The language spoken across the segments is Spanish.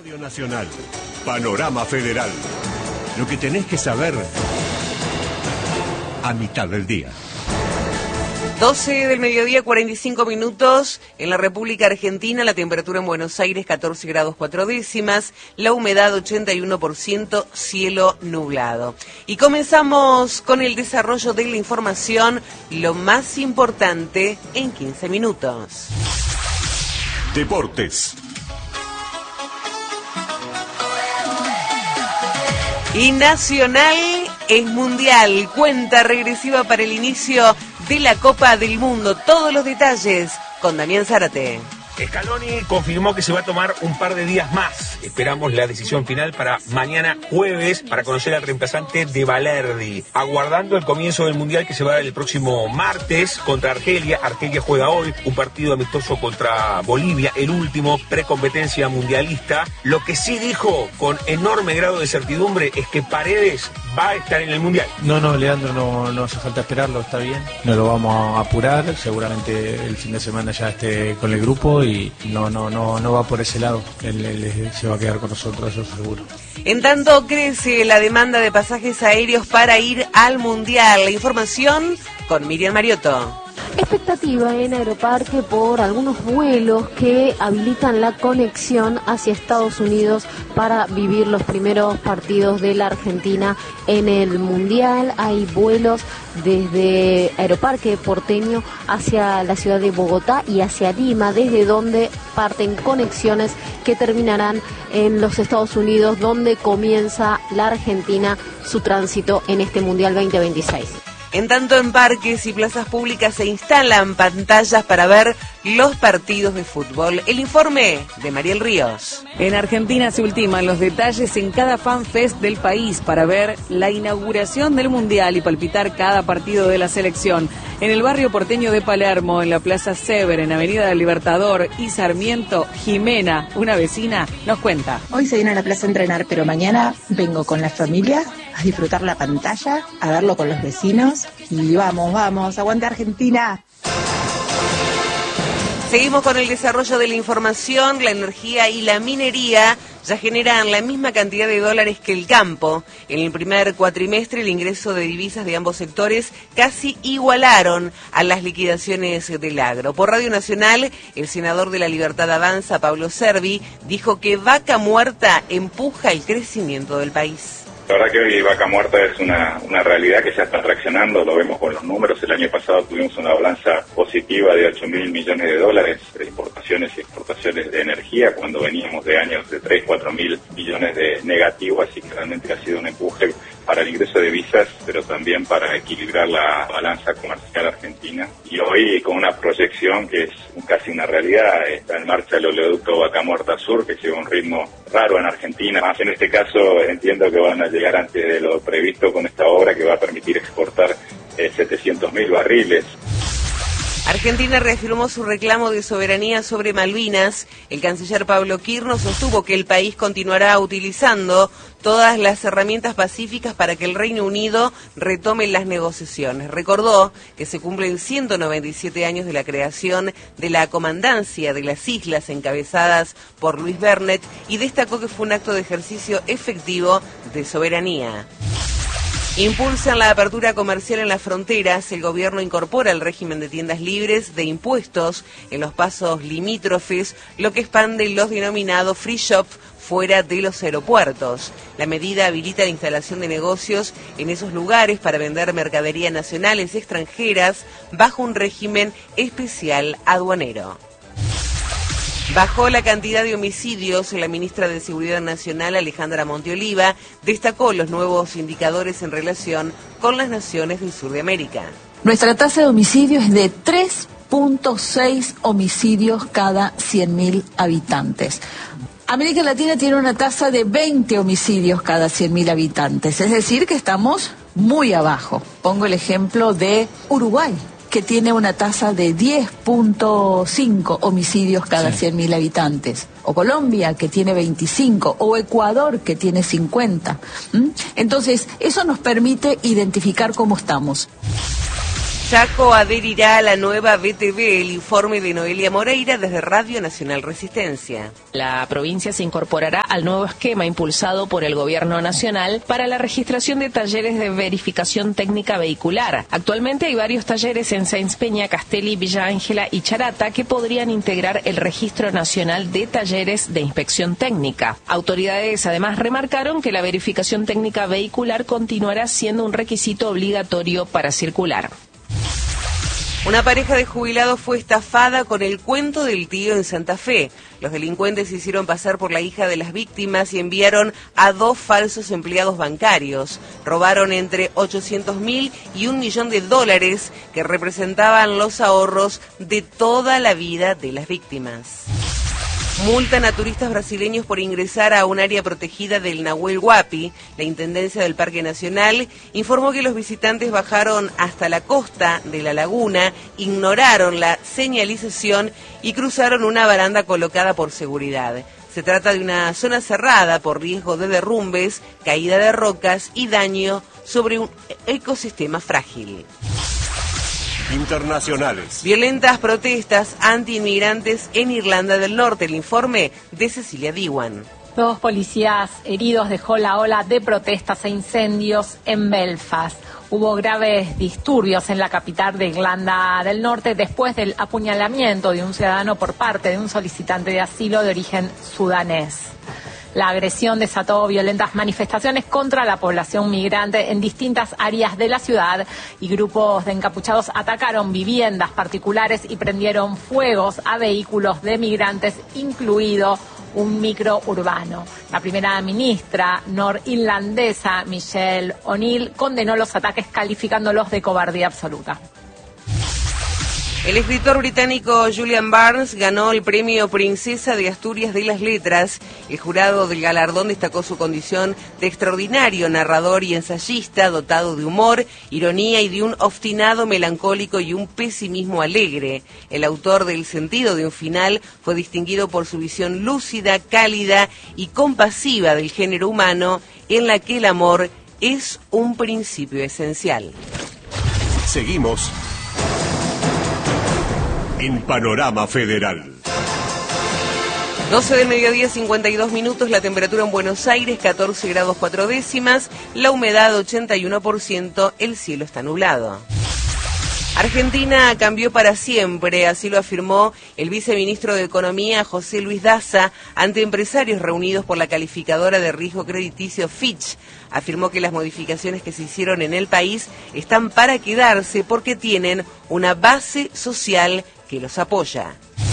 Radio Nacional, Panorama Federal. Lo que tenés que saber a mitad del día. 12 del mediodía, 45 minutos. En la República Argentina, la temperatura en Buenos Aires 14 grados 4 décimas, la humedad 81%, cielo nublado. Y comenzamos con el desarrollo de la información, lo más importante en 15 minutos. Deportes. Y Nacional es mundial, cuenta regresiva para el inicio de la Copa del Mundo. Todos los detalles con Damián Zárate. Scaloni confirmó que se va a tomar un par de días más. Esperamos la decisión final para mañana jueves para conocer al reemplazante de Balerdi. Aguardando el comienzo del Mundial que se va a dar el próximo martes contra Argelia. Argelia juega hoy un partido amistoso contra Bolivia, el último precompetencia mundialista. Lo que sí dijo con enorme grado de certidumbre es que Paredes va a estar en el Mundial. No, Leandro, no hace falta esperarlo, está bien. No lo vamos a apurar, seguramente el fin de semana ya esté con el grupo y no va por ese lado. Él se va a quedar con nosotros, eso seguro. En tanto crece la demanda de pasajes aéreos para ir al Mundial. La información con Miriam Mariotto. Expectativa en Aeroparque por algunos vuelos que habilitan la conexión hacia Estados Unidos para vivir los primeros partidos de la Argentina en el Mundial. Hay vuelos desde Aeroparque porteño hacia la ciudad de Bogotá y hacia Lima, desde donde parten conexiones que terminarán en los Estados Unidos, donde comienza la Argentina su tránsito en este Mundial 2026. En tanto, en parques y plazas públicas se instalan pantallas para ver los partidos de fútbol. El informe de Mariel Ríos. En Argentina se ultiman los detalles en cada fanfest del país para ver la inauguración del Mundial y palpitar cada partido de la selección. En el barrio porteño de Palermo, en la Plaza Sever, en Avenida del Libertador y Sarmiento, Jimena, una vecina, nos cuenta. Hoy se viene a la plaza a entrenar, pero mañana vengo con la familia a disfrutar la pantalla, a verlo con los vecinos y vamos, aguante Argentina. Seguimos con el desarrollo de la información. La energía y la minería ya generan la misma cantidad de dólares que el campo. En el primer cuatrimestre, el ingreso de divisas de ambos sectores casi igualaron a las liquidaciones del agro. Por Radio Nacional, el senador de La Libertad Avanza, Pablo Servi, dijo que Vaca Muerta empuja el crecimiento del país. La verdad que hoy Vaca Muerta es una realidad que ya está traccionando, lo vemos con los números. El año pasado tuvimos una balanza positiva de 8.000 millones de dólares de importaciones y exportaciones de energía, cuando veníamos de años de 3.000-4.000 millones de negativo, así que realmente ha sido un empuje para el ingreso de divisas, pero también para equilibrar la balanza comercial argentina. Y hoy, con una proyección que es casi una realidad, está en marcha el oleoducto Vaca Muerta Sur, que lleva un ritmo raro en Argentina. Más en este caso, entiendo que van a llegar antes de lo previsto con esta obra que va a permitir exportar 700.000 barriles. Argentina reafirmó su reclamo de soberanía sobre Malvinas. El canciller Pablo Quirno sostuvo que el país continuará utilizando todas las herramientas pacíficas para que el Reino Unido retome las negociaciones. Recordó que se cumplen 197 años de la creación de la Comandancia de las Islas encabezadas por Luis Bernet y destacó que fue un acto de ejercicio efectivo de soberanía. Impulsan la apertura comercial en las fronteras. El gobierno incorpora el régimen de tiendas libres de impuestos en los pasos limítrofes, lo que expande los denominados free shop fuera de los aeropuertos. La medida habilita la instalación de negocios en esos lugares para vender mercadería nacionales y extranjeras bajo un régimen especial aduanero. Bajó la cantidad de homicidios. La ministra de Seguridad Nacional, Alejandra Monteoliva, destacó los nuevos indicadores en relación con las naciones del sur de América. Nuestra tasa de homicidio es de 3.6 homicidios cada 100.000 habitantes. América Latina tiene una tasa de 20 homicidios cada 100.000 habitantes, es decir, que estamos muy abajo. Pongo el ejemplo de Uruguay, que tiene una tasa de 10.5 homicidios cada 100.000 habitantes, o Colombia, que tiene 25, o Ecuador, que tiene 50. Entonces, eso nos permite identificar cómo estamos. Chaco adherirá a la nueva BTV, el informe de Noelia Moreira desde Radio Nacional Resistencia. La provincia se incorporará al nuevo esquema impulsado por el Gobierno Nacional para la registración de talleres de verificación técnica vehicular. Actualmente hay varios talleres en Sáenz Peña, Castelli, Villa Ángela y Charata que podrían integrar el Registro Nacional de Talleres de Inspección Técnica. Autoridades además remarcaron que la verificación técnica vehicular continuará siendo un requisito obligatorio para circular. Una pareja de jubilados fue estafada con el cuento del tío en Santa Fe. Los delincuentes se hicieron pasar por la hija de las víctimas y enviaron a 2 falsos empleados bancarios. Robaron entre 800.000 y $1 millón que representaban los ahorros de toda la vida de las víctimas. Multan a turistas brasileños por ingresar a un área protegida del Nahuel Huapi. La Intendencia del Parque Nacional informó que los visitantes bajaron hasta la costa de la laguna, ignoraron la señalización y cruzaron una baranda colocada por seguridad. Se trata de una zona cerrada por riesgo de derrumbes, caída de rocas y daño sobre un ecosistema frágil. Internacionales. Violentas protestas anti-inmigrantes en Irlanda del Norte. El informe de Cecilia Diwan. 2 policías heridos dejó la ola de protestas e incendios en Belfast. Hubo graves disturbios en la capital de Irlanda del Norte después del apuñalamiento de un ciudadano por parte de un solicitante de asilo de origen sudanés. La agresión desató violentas manifestaciones contra la población migrante en distintas áreas de la ciudad y grupos de encapuchados atacaron viviendas particulares y prendieron fuegos a vehículos de migrantes, incluido un micro urbano. La primera ministra norirlandesa, Michelle O'Neill, condenó los ataques calificándolos de cobardía absoluta. El escritor británico Julian Barnes ganó el premio Princesa de Asturias de las Letras. El jurado del galardón destacó su condición de extraordinario narrador y ensayista, dotado de humor, ironía y de un obstinado melancólico y un pesimismo alegre. El autor del Sentido de un final fue distinguido por su visión lúcida, cálida y compasiva del género humano, en la que el amor es un principio esencial. Seguimos en Panorama Federal. 12 del mediodía, 52 minutos, la temperatura en Buenos Aires, 14 grados 4 décimas, la humedad 81%, el cielo está nublado. Argentina cambió para siempre, así lo afirmó el viceministro de Economía, José Luis Daza, ante empresarios reunidos por la calificadora de riesgo crediticio Fitch. Afirmó que las modificaciones que se hicieron en el país están para quedarse porque tienen una base social que los apoya.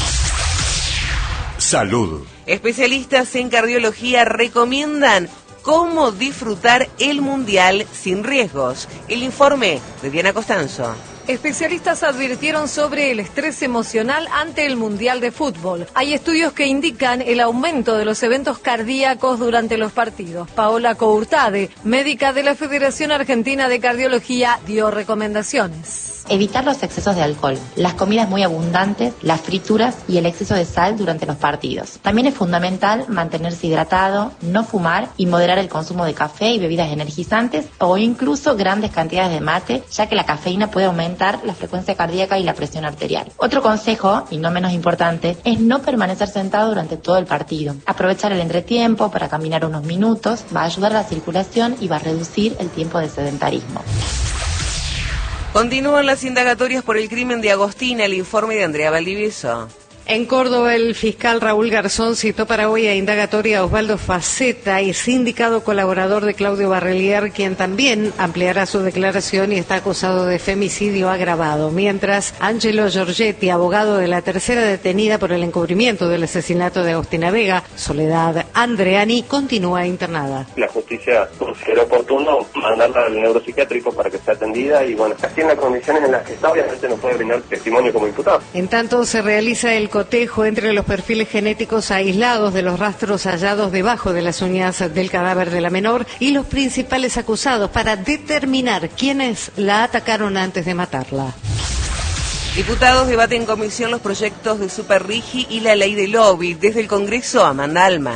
Salud. Especialistas en cardiología recomiendan cómo disfrutar el Mundial sin riesgos. El informe de Diana Costanzo. Especialistas advirtieron sobre el estrés emocional ante el Mundial de Fútbol. Hay estudios que indican el aumento de los eventos cardíacos durante los partidos. Paola Courtade, médica de la Federación Argentina de Cardiología, dio recomendaciones. Evitar los excesos de alcohol, las comidas muy abundantes, las frituras y el exceso de sal durante los partidos. También es fundamental mantenerse hidratado, no fumar y moderar el consumo de café y bebidas energizantes o incluso grandes cantidades de mate, ya que la cafeína puede aumentar la frecuencia cardíaca y la presión arterial. Otro consejo, y no menos importante, es no permanecer sentado durante todo el partido. Aprovechar el entretiempo para caminar unos minutos va a ayudar a la circulación y va a reducir el tiempo de sedentarismo. Continúan las indagatorias por el crimen de Agostina, el informe de Andrea Valdivieso. En Córdoba, el fiscal Raúl Garzón citó para hoy a indagatoria a Osvaldo Faceta y sindicado colaborador de Claudio Barrelier, quien también ampliará su declaración y está acusado de femicidio agravado. Mientras, Angelo Giorgetti, abogado de la tercera detenida por el encubrimiento del asesinato de Agostina Vega, Soledad Andreani, continúa internada. La justicia consideró oportuno mandarla al neuropsiquiátrico para que sea atendida y, bueno, así en las condiciones en las que está, obviamente no puede brindar testimonio como imputado. En tanto, se realiza el cotejo entre los perfiles genéticos aislados de los rastros hallados debajo de las uñas del cadáver de la menor y los principales acusados para determinar quiénes la atacaron antes de matarla. Diputados debaten en comisión los proyectos de Superrigi y la ley de lobby. Desde el Congreso, Amanda Alma.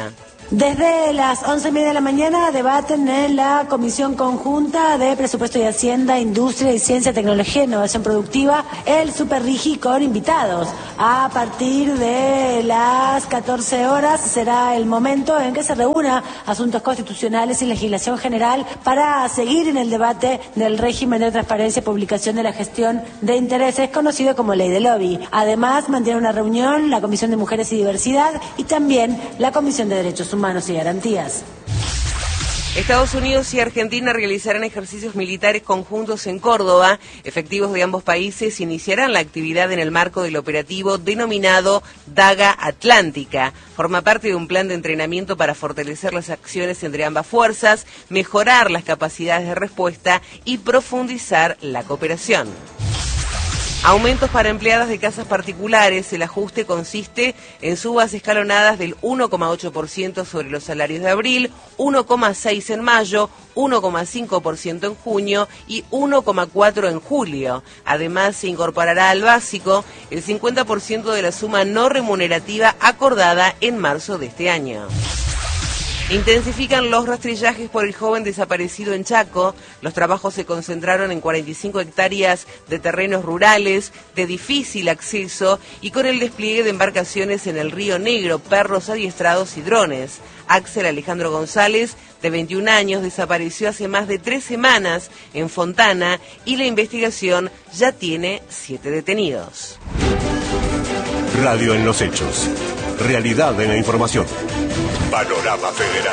Desde las 11:30 de la mañana debaten en la Comisión Conjunta de Presupuesto y Hacienda, Industria y Ciencia, Tecnología e Innovación Productiva el Superrigi con invitados. A partir de las 14 horas será el momento en que se reúna Asuntos Constitucionales y Legislación General para seguir en el debate del régimen de transparencia y publicación de la gestión de intereses, conocido como Ley de Lobby. Además, mantiene una reunión la Comisión de Mujeres y Diversidad y también la Comisión de Derechos Humanos y Garantías. Estados Unidos y Argentina realizarán ejercicios militares conjuntos en Córdoba. Efectivos de ambos países iniciarán la actividad en el marco del operativo denominado Daga Atlántica. Forma parte de un plan de entrenamiento para fortalecer las acciones entre ambas fuerzas, mejorar las capacidades de respuesta y profundizar la cooperación. Aumentos para empleadas de casas particulares. El ajuste consiste en subas escalonadas del 1,8% sobre los salarios de abril, 1,6% en mayo, 1,5% en junio y 1,4% en julio. Además, se incorporará al básico el 50% de la suma no remunerativa acordada en marzo de este año. Intensifican los rastrillajes por el joven desaparecido en Chaco. Los trabajos se concentraron en 45 hectáreas de terrenos rurales de difícil acceso y con el despliegue de embarcaciones en el Río Negro, perros adiestrados y drones. Axel Alejandro González, de 21 años, desapareció hace más de 3 semanas en Fontana y la investigación ya tiene 7 detenidos. Radio en los hechos. Realidad en la información. Panorama Federal.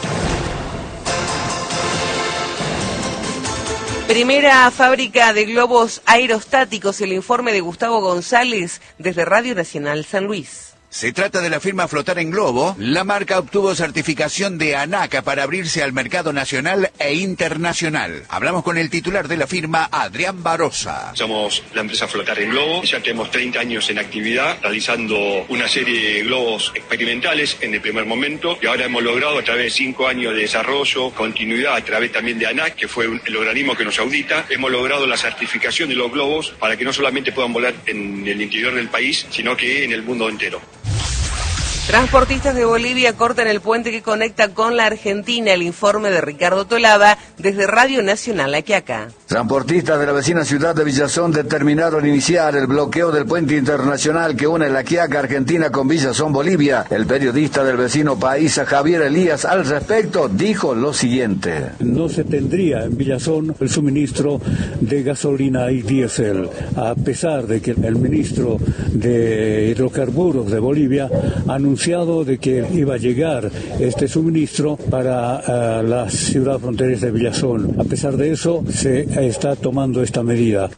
Primera fábrica de globos aerostáticos, el informe de Gustavo González desde Radio Nacional San Luis. Se trata de la firma Flotar en Globo. La marca obtuvo certificación de ANAC para abrirse al mercado nacional e internacional. Hablamos con el titular de la firma, Adrián Barosa. Somos la empresa Flotar en Globo. Ya tenemos 30 años en actividad, realizando una serie de globos experimentales en el primer momento. Y ahora hemos logrado, a través de 5 años de desarrollo, continuidad, a través también de ANAC, que fue el organismo que nos audita, hemos logrado la certificación de los globos para que no solamente puedan volar en el interior del país, sino que en el mundo entero. Transportistas de Bolivia cortan el puente que conecta con la Argentina. El informe de Ricardo Tolaba desde Radio Nacional La Quiaca. Transportistas de la vecina ciudad de Villazón determinaron iniciar el bloqueo del puente internacional que une La Quiaca, Argentina, con Villazón, Bolivia. El periodista del vecino país, Javier Elías, al respecto dijo lo siguiente. No se tendría en Villazón el suministro de gasolina y diésel, a pesar de que el ministro de Hidrocarburos de Bolivia anunció de que iba a llegar este suministro para la ciudad fronteriza de Villazón. A pesar de eso, se está tomando esta medida.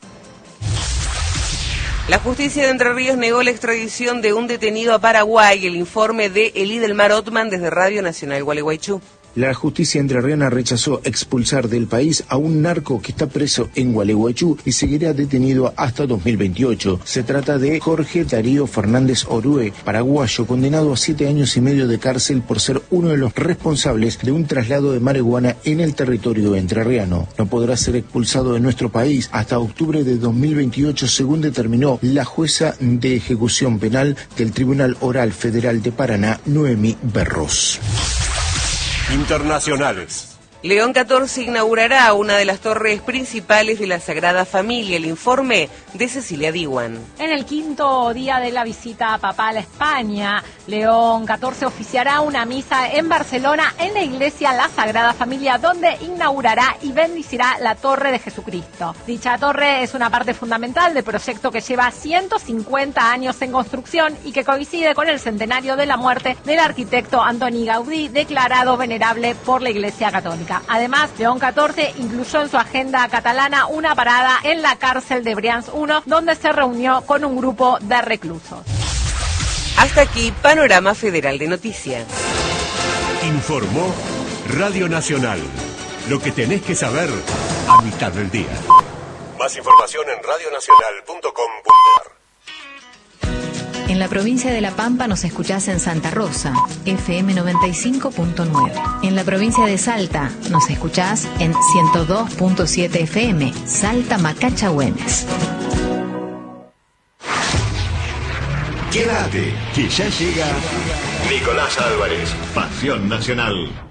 La justicia de Entre Ríos negó la extradición de un detenido a Paraguay. El informe de Elidelmar Otman desde Radio Nacional Gualeguaychú. La justicia entrerriana rechazó expulsar del país a un narco que está preso en Gualeguaychú y seguirá detenido hasta 2028. Se trata de Jorge Darío Fernández Orue, paraguayo, condenado a 7 años y medio de cárcel por ser uno de los responsables de un traslado de marihuana en el territorio entrerriano. No podrá ser expulsado de nuestro país hasta octubre de 2028, según determinó la jueza de ejecución penal del Tribunal Oral Federal de Paraná, Noemí Berros. Internacionales. León XIV inaugurará una de las torres principales de la Sagrada Familia. El informe de Cecilia Diwan. En el 5º día de la visita papal a España, León XIV oficiará una misa en Barcelona en la iglesia La Sagrada Familia, donde inaugurará y bendecirá la Torre de Jesucristo. Dicha torre es una parte fundamental del proyecto que lleva 150 años en construcción y que coincide con el centenario de la muerte del arquitecto Antoni Gaudí, declarado venerable por la Iglesia Católica. Además, León XIV incluyó en su agenda catalana una parada en la cárcel de Brians I, donde se reunió con un grupo de reclusos. Hasta aquí, Panorama Federal de Noticias. Informó Radio Nacional. Lo que tenés que saber a mitad del día. Más información en radionacional.com.ar. En la provincia de La Pampa nos escuchás en Santa Rosa, FM 95.9. En la provincia de Salta nos escuchás en 102.7 FM, Salta Macachagüemes. Quédate, que ya llega Nicolás Álvarez, Pasión Nacional.